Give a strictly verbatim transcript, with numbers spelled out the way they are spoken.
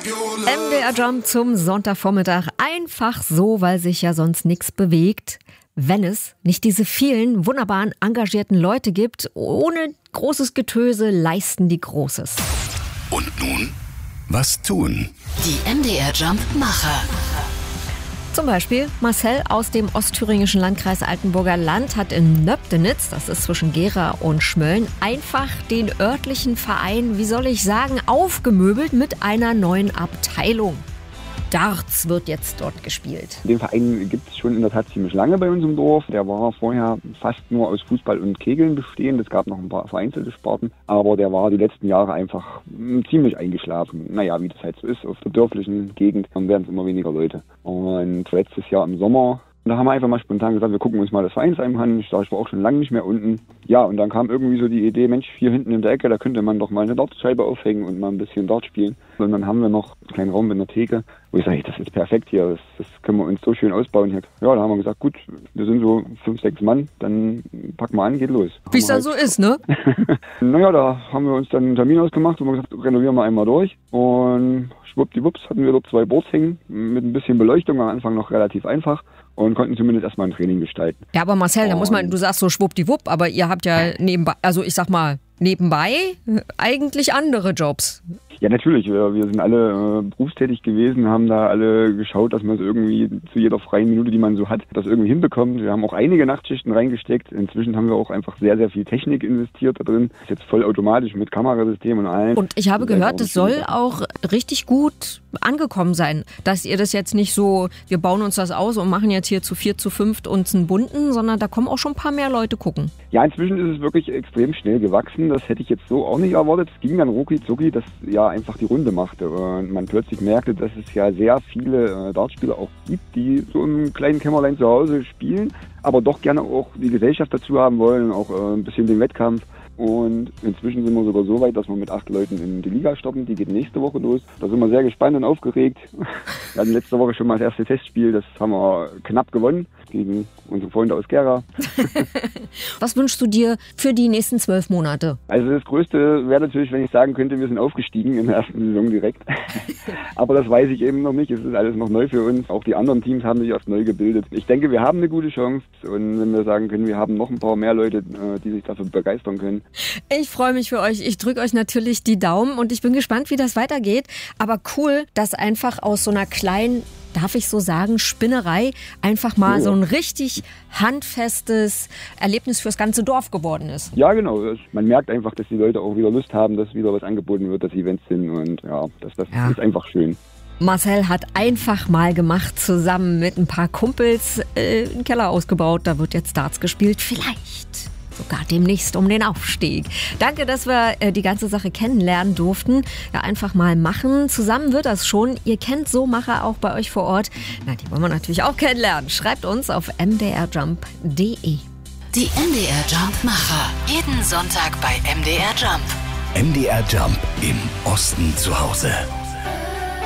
M D R Jump zum Sonntagvormittag. Einfach so, weil sich ja sonst nichts bewegt. Wenn es nicht diese vielen wunderbaren, engagierten Leute gibt, ohne großes Getöse leisten die Großes. Und nun, was tun? Die M D R Jump Macher. Zum Beispiel Marcel aus dem ostthüringischen Landkreis Altenburger Land hat in Nöbdenitz, das ist zwischen Gera und Schmölln, einfach den örtlichen Verein, wie soll ich sagen, aufgemöbelt mit einer neuen Abteilung. Darts wird jetzt dort gespielt. Den Verein gibt es schon in der Tat ziemlich lange bei uns im Dorf. Der war vorher fast nur aus Fußball und Kegeln bestehend. Es gab noch ein paar vereinzelte Sparten, aber der war die letzten Jahre einfach ziemlich eingeschlafen. Naja, wie das halt so ist, auf der dörflichen Gegend werden es immer weniger Leute. Und letztes Jahr im Sommer, da haben wir einfach mal spontan gesagt, wir gucken uns mal das Vereinsheim an. Ich sag, ich war auch schon lange nicht mehr unten. Ja, und dann kam irgendwie so die Idee, Mensch, hier hinten in der Ecke, da könnte man doch mal eine Dartscheibe aufhängen und mal ein bisschen Dart spielen. Und dann haben wir noch einen kleinen Raum mit einer Theke, wo ich sage, das ist perfekt hier, das, das können wir uns so schön ausbauen hier. Ja, da haben wir gesagt, gut, wir sind so fünf, sechs Mann, dann packen wir an, geht los. Wie es dann halt so ist, ne? Naja, da haben wir uns dann einen Termin ausgemacht und wir gesagt, renovieren wir einmal durch. Und schwuppdiwupps hatten wir dort zwei Boards hängen, mit ein bisschen Beleuchtung, am Anfang noch relativ einfach. Und konnten zumindest erstmal ein Training gestalten. Ja, aber Marcel, da muss man, du sagst so schwuppdiwupp, aber ihr habt ja nebenbei, also ich sag mal, nebenbei eigentlich andere Jobs. Ja, natürlich. Wir, wir sind alle äh, berufstätig gewesen, haben da alle geschaut, dass man es irgendwie zu jeder freien Minute, die man so hat, das irgendwie hinbekommt. Wir haben auch einige Nachtschichten reingesteckt. Inzwischen haben wir auch einfach sehr, sehr viel Technik investiert da drin. Ist jetzt vollautomatisch mit Kamerasystem und allem. Und ich habe gehört, das soll auch richtig gut angekommen sein, dass ihr das jetzt nicht so, wir bauen uns das aus und machen jetzt hier zu vier, zu fünft uns einen bunten, sondern da kommen auch schon ein paar mehr Leute gucken. Ja, inzwischen ist es wirklich extrem schnell gewachsen. Das hätte ich jetzt so auch nicht erwartet. Es ging dann rucki zucki, dass ja einfach die Runde machte und man plötzlich merkte, dass es ja sehr viele äh, Dartspieler auch gibt, die so im kleinen Kämmerlein zu Hause spielen, aber doch gerne auch die Gesellschaft dazu haben wollen, auch äh, ein bisschen den Wettkampf. Und inzwischen sind wir sogar so weit, dass wir mit acht Leuten in die Liga starten. Die geht nächste Woche los. Da sind wir sehr gespannt und aufgeregt. Wir hatten letzte Woche schon mal das erste Testspiel. Das haben wir knapp gewonnen gegen unsere Freunde aus Gera. Was wünschst du dir für die nächsten zwölf Monate? Also das Größte wäre natürlich, wenn ich sagen könnte, wir sind aufgestiegen in der ersten Saison direkt. Aber das weiß ich eben noch nicht. Es ist alles noch neu für uns. Auch die anderen Teams haben sich erst neu gebildet. Ich denke, wir haben eine gute Chance. Und wenn wir sagen können, wir haben noch ein paar mehr Leute, die sich dafür begeistern können. Ich freue mich für euch. Ich drücke euch natürlich die Daumen und ich bin gespannt, wie das weitergeht. Aber cool, dass einfach aus so einer kleinen, darf ich so sagen, Spinnerei einfach mal ja. so ein richtig handfestes Erlebnis fürs ganze Dorf geworden ist. Ja, genau. Man merkt einfach, dass die Leute auch wieder Lust haben, dass wieder was angeboten wird, dass Events sind und ja, das, das ja. ist einfach schön. Marcel hat einfach mal gemacht, zusammen mit ein paar Kumpels äh, einen Keller ausgebaut. Da wird jetzt Darts gespielt. Vielleicht sogar demnächst um den Aufstieg. Danke, dass wir äh, die ganze Sache kennenlernen durften. Ja, einfach mal machen. Zusammen wird das schon. Ihr kennt so Macher auch bei euch vor Ort. Na, die wollen wir natürlich auch kennenlernen. Schreibt uns auf m d r jump punkt d e. Die M D R Jump Macher. Jeden Sonntag bei M D R Jump. M D R Jump im Osten zu Hause.